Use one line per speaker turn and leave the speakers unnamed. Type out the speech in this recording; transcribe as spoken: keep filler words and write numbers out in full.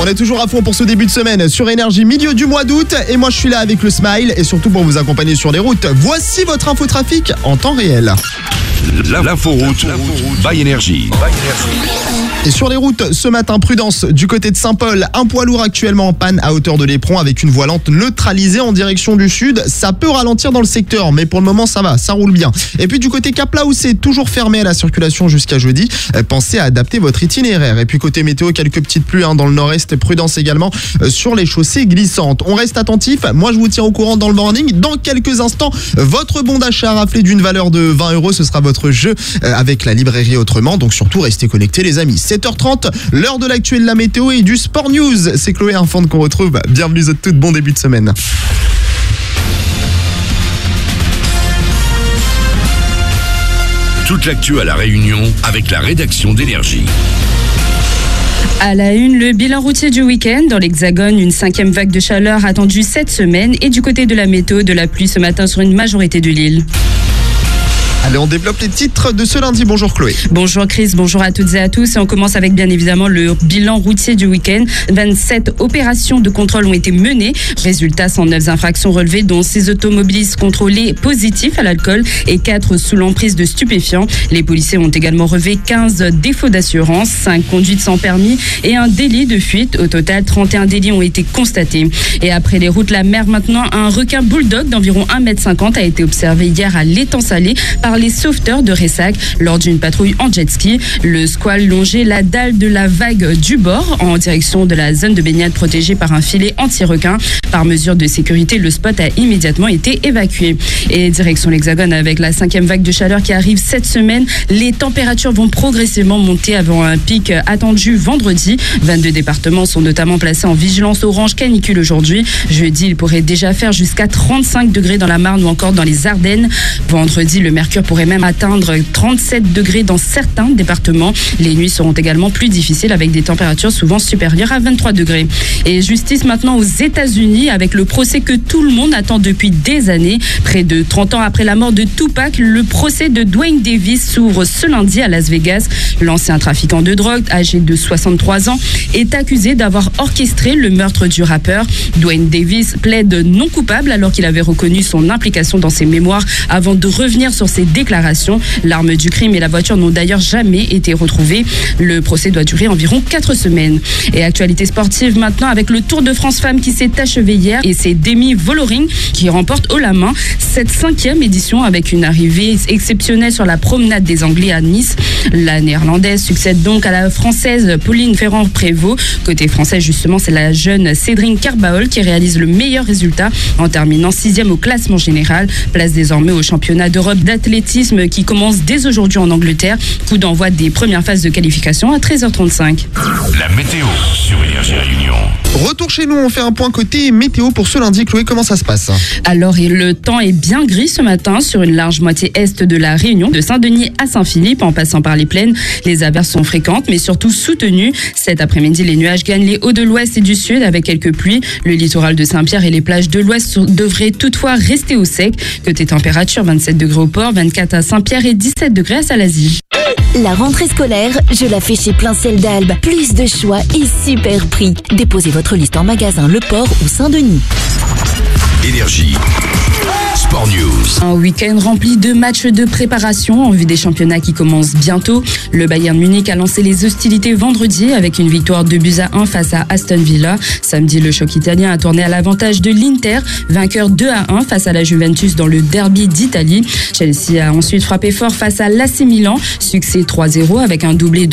On est toujours à fond pour ce début de semaine sur Énergie, milieu du mois d'août. Et moi, je suis là avec le Smile et surtout pour vous accompagner sur les routes. Voici votre infotrafic en temps réel.
L'inforoute by Énergie.
Et sur les routes, ce matin, prudence du côté de Saint-Paul. Un poids lourd actuellement en panne à hauteur de l'Éperon avec une voie lente neutralisée en direction du sud. Ça peut ralentir dans le secteur, mais pour le moment, ça va, ça roule bien. Et puis du côté Cap-là où c'est toujours fermé à la circulation jusqu'à jeudi, pensez à adapter votre itinéraire. Et puis côté météo, quelques petites pluies hein, dans le nord-est. Prudence également sur les chaussées glissantes. On reste attentif. Moi, je vous tiens au courant dans le morning. Dans quelques instants, votre bon d'achat raflé d'une valeur de vingt euros, ce sera votre jeu avec la librairie Autrement. Donc surtout, restez connectés les amis. sept heures trente, l'heure de l'actu et de la météo et du sport news. C'est Chloé Infante qu'on retrouve. Bienvenue à toutes, bon début de semaine.
Toute l'actu à La Réunion avec la rédaction d'Énergie.
À la une, le bilan routier du week-end. Dans l'Hexagone, une cinquième vague de chaleur attendue cette semaine. Et du côté de la météo, de la pluie ce matin sur une majorité de l'île.
Allez, on développe les titres de ce lundi. Bonjour Chloé.
Bonjour Chris, bonjour à toutes et à tous. Et on commence avec bien évidemment le bilan routier du week-end. vingt-sept opérations de contrôle ont été menées. Résultat, cent neuf infractions relevées, dont six automobilistes contrôlés positifs à l'alcool et quatre sous l'emprise de stupéfiants. Les policiers ont également relevé quinze défauts d'assurance, cinq conduites sans permis et un délit de fuite. Au total, trente et un délits ont été constatés. Et après les routes, la mer maintenant, un requin bulldog d'environ un mètre cinquante a été observé hier à l'étang Salé par les sauveteurs de Ressac lors d'une patrouille en jet ski. Le squale longeait la dalle de la vague du bord en direction de la zone de baignade protégée par un filet anti-requin. Par mesure de sécurité, le spot a immédiatement été évacué. Et direction l'Hexagone avec la cinquième vague de chaleur qui arrive cette semaine. Les températures vont progressivement monter avant un pic attendu vendredi. vingt-deux départements sont notamment placés en vigilance orange canicule aujourd'hui. Jeudi, il pourrait déjà faire jusqu'à trente-cinq degrés dans la Marne ou encore dans les Ardennes. Vendredi, le mercure pourrait même atteindre trente-sept degrés dans certains départements. Les nuits seront également plus difficiles avec des températures souvent supérieures à vingt-trois degrés. Et justice maintenant aux États-Unis avec le procès que tout le monde attend depuis des années. Près de trente ans après la mort de Tupac, le procès de Duane Davis s'ouvre ce lundi à Las Vegas. L'ancien trafiquant de drogue, âgé de soixante-trois ans, est accusé d'avoir orchestré le meurtre du rappeur. Duane Davis plaide non coupable alors qu'il avait reconnu son implication dans ses mémoires avant de revenir sur ses déclarations. L'arme du crime et la voiture n'ont d'ailleurs jamais été retrouvées. Le procès doit durer environ quatre semaines. Et actualité sportive maintenant avec le Tour de France Femmes qui s'est achevé hier et c'est Demi Vollering qui remporte haut la main cette cinquième édition avec une arrivée exceptionnelle sur la promenade des Anglais à Nice. La néerlandaise succède donc à la française Pauline Ferrand-Prévot. Côté français justement, c'est la jeune Cédric Carbaol qui réalise le meilleur résultat en terminant sixième au classement général. Place désormais au championnat d'Europe d'athlétisme qui commence dès aujourd'hui en Angleterre. Coup d'envoi des premières phases de qualification à treize heures trente-cinq.
La météo sur Énergie Réunion.
Retour chez nous, on fait un point côté météo pour ce lundi. Chloé, comment ça se passe?
Alors, le temps est bien gris ce matin sur une large moitié est de la Réunion, de Saint-Denis à Saint-Philippe, en passant par les plaines. Les averses sont fréquentes, mais surtout soutenues. Cet après-midi, les nuages gagnent les hauts de l'ouest et du sud avec quelques pluies. Le littoral de Saint-Pierre et les plages de l'ouest devraient toutefois rester au sec. Côté température, vingt-sept degrés au port, vingt-quatre à Saint-Pierre et dix-sept degrés à Salazie.
La rentrée scolaire, je la fais chez Plein Ciel d'Albe. Plus de choix et super prix. Déposez votre liste en magasin Le Port ou Saint-Denis.
Énergie. Sport News.
Un week-end rempli de matchs de préparation en vue des championnats qui commencent bientôt. Le Bayern Munich a lancé les hostilités vendredi avec une victoire deux buts à un face à Aston Villa. Samedi, le choc italien a tourné à l'avantage de l'Inter, vainqueur deux à un face à la Juventus dans le derby d'Italie. Chelsea a ensuite frappé fort face à l'A C Milan, succès trois zéro avec un doublé de